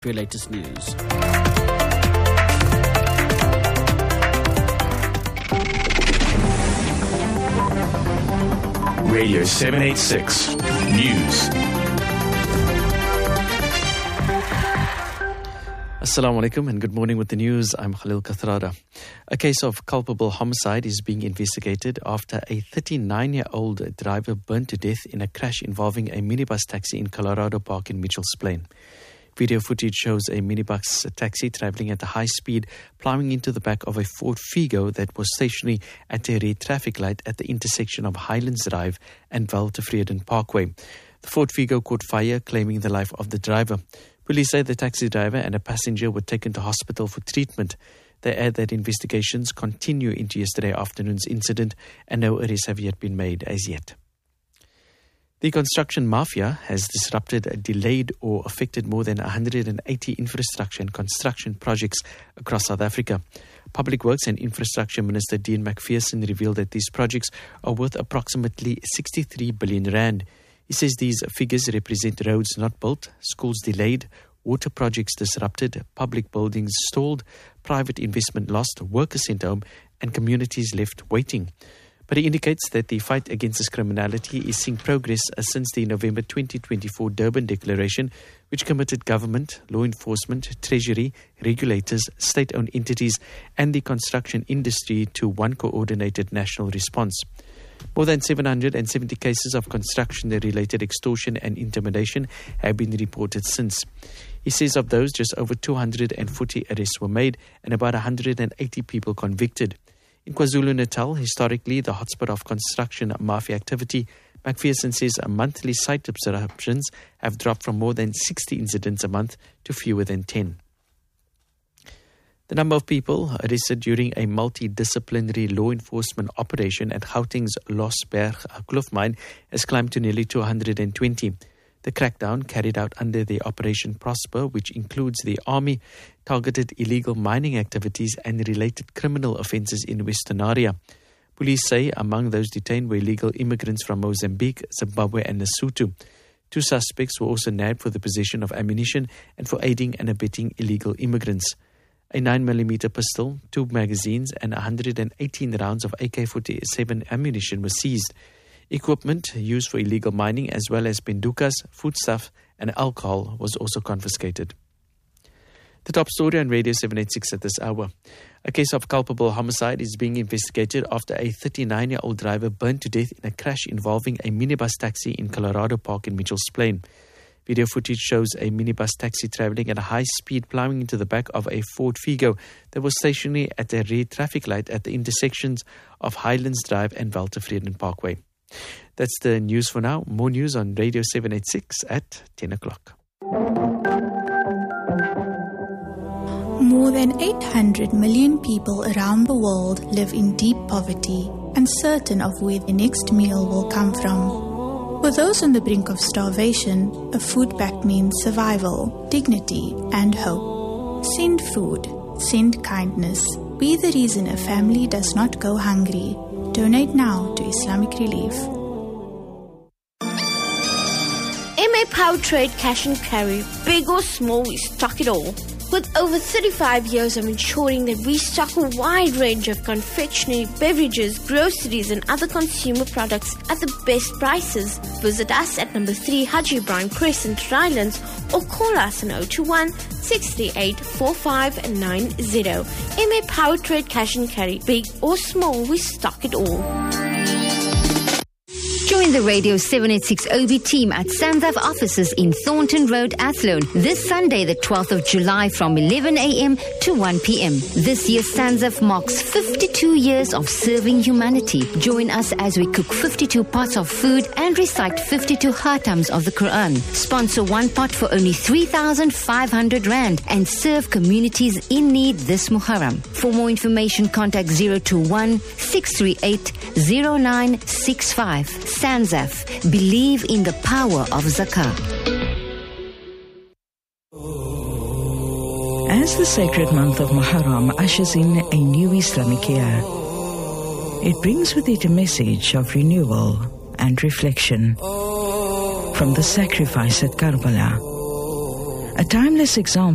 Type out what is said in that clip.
for your latest news. Radio 786 News. Assalamu alaikum and good morning with the news. I'm Khalil Kathrada. A case of culpable homicide is being investigated after a 39-year-old driver burned to death in a crash involving a minibus taxi in Colorado Park in Mitchell's Plain. Video footage shows a minibus taxi travelling at a high speed, plowing into the back of a Ford Figo that was stationary at a red traffic light at the intersection of Highlands Drive and Waltevreden Parkway. The Ford Figo caught fire, claiming the life of the driver. Police say the taxi driver and a passenger were taken to hospital for treatment. They add that investigations continue into yesterday afternoon's incident and no arrests have yet been made as yet. The construction mafia has disrupted, delayed or affected more than 180 infrastructure and construction projects across South Africa. Public Works and Infrastructure Minister Dean McPherson revealed that these projects are worth approximately 63 billion rand. He says these figures represent roads not built, schools delayed, water projects disrupted, public buildings stalled, private investment lost, workers sent home, and communities left waiting. But he indicates that the fight against this criminality is seeing progress since the November 2024 Durban Declaration, which committed government, law enforcement, treasury, regulators, state-owned entities, and the construction industry to one coordinated national response. More than 770 cases of construction-related extortion and intimidation have been reported since. He says of those, just over 240 arrests were made and about 180 people convicted. In KwaZulu-Natal, historically the hotspot of construction mafia activity, McPherson says monthly site disruptions have dropped from more than 60 incidents a month to fewer than 10. The number of people arrested during a multidisciplinary law enforcement operation at Gauteng's Losberg Kloof mine has climbed to nearly 220. The crackdown, carried out under the Operation Prosper, which includes the army, targeted illegal mining activities and related criminal offences in Western Area. Police say among those detained were illegal immigrants from Mozambique, Zimbabwe and Lesotho. 2 suspects were also nabbed for the possession of ammunition and for aiding and abetting illegal immigrants. A 9mm pistol, 2 magazines and 118 rounds of AK-47 ammunition were seized. Equipment used for illegal mining as well as pendukas, foodstuff and alcohol was also confiscated. The top story on Radio 786 at this hour. A case of culpable homicide is being investigated after a 39-year-old driver burned to death in a crash involving a minibus taxi in Colorado Park in Mitchell's Plain. Video footage shows a minibus taxi travelling at a high speed, plowing into the back of a Ford Figo that was stationary at a red traffic light at the intersections of Highlands Drive and Waltevreden Parkway. That's the news for now. More news on Radio 786 at 10 o'clock. More than 800 million people around the world live in deep poverty, uncertain of where the next meal will come from. For those on the brink of starvation, a food pact means survival, dignity, and hope. Send food, send kindness. Be the reason a family does not go hungry. Donate now to Islamic Relief. MA Powertrade Cash and Carry, big or small, we stock it all. With over 35 years of ensuring that we stock a wide range of confectionery, beverages, groceries and other consumer products at the best prices. Visit us at number 3 Haji Ibrahim Crescent, Rylands, or call us on 021 638 4590. MA Powertrade Cash and Carry, big or small, we stock it all. Join the Radio 786 OB team at Sanzaf offices in Thornton Road, Athlone, this Sunday, the 12th of July from 11 a.m. to 1 p.m. This year's Sanzaf marks 52 years of serving humanity. Join us as we cook 52 pots of food and recite 52 khatams of the Quran. Sponsor one pot for only 3,500 rand and serve communities in need this Muharram. For more information, contact 021 638 0965. Sanzaf, believe in the power of zakah. As the sacred month of Muharram ushers in a new Islamic year, it brings with it a message of renewal and reflection. From the sacrifice at Karbala, a timeless example